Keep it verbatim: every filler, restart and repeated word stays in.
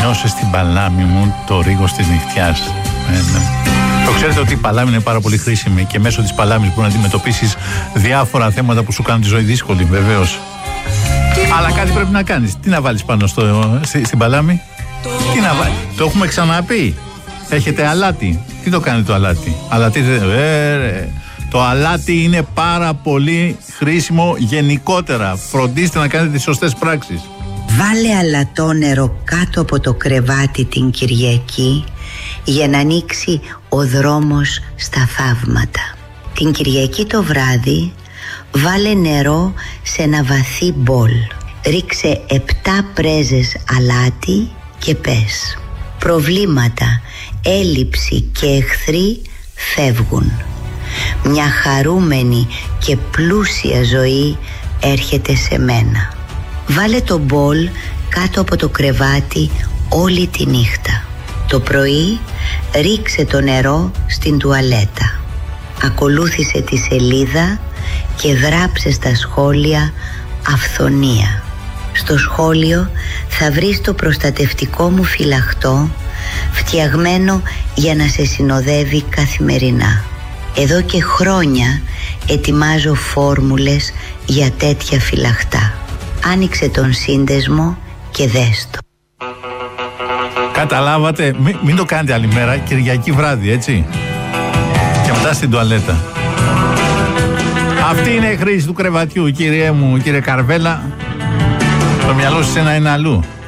νιώσες την παλάμη μου το ρίγος της νυχτιάς. Ε, ναι. Το ξέρετε ότι η παλάμη είναι πάρα πολύ χρήσιμη και μέσω της παλάμης μπορεί να αντιμετωπίσεις διάφορα θέματα που σου κάνουν τη ζωή δύσκολη, βεβαίως. Αλλά κάτι πρέπει να κάνεις. Τι να βάλεις πάνω στο, στη, στην παλάμη, τι να βάλεις. Το έχουμε ξαναπεί. Έχετε αλάτι. Τι το κάνει το αλάτι? Αλάτι δεν. Ε, ρε. Το αλάτι είναι πάρα πολύ χρήσιμο γενικότερα. Φροντίστε να κάνετε τις σωστές πράξεις. Βάλε αλατό νερό κάτω από το κρεβάτι την Κυριακή για να ανοίξει ο δρόμος στα θαύματα. Την Κυριακή το βράδυ βάλε νερό σε ένα βαθύ μπολ. Ρίξε επτά πρέζες αλάτι και πες: προβλήματα, έλλειψη και εχθροί φεύγουν. Μια χαρούμενη και πλούσια ζωή έρχεται σε μένα. Βάλε το μπολ κάτω από το κρεβάτι όλη τη νύχτα. Το πρωί ρίξε το νερό στην τουαλέτα. Ακολούθησε τη σελίδα και γράψε στα σχόλια αυθονία. Στο σχόλιο θα βρεις το προστατευτικό μου φυλαχτό, φτιαγμένο για να σε συνοδεύει καθημερινά. Εδώ και χρόνια ετοιμάζω φόρμουλες για τέτοια φυλαχτά. Άνοιξε τον σύνδεσμο και δες το. Καταλάβατε, μην, μην το κάνετε άλλη μέρα, Κυριακή βράδυ, έτσι. Και μετά στην τουαλέτα. Αυτή είναι η χρήση του κρεβατιού, κύριε μου, κύριε Καρβέλα. Το μυαλό σας ένα είναι αλλού.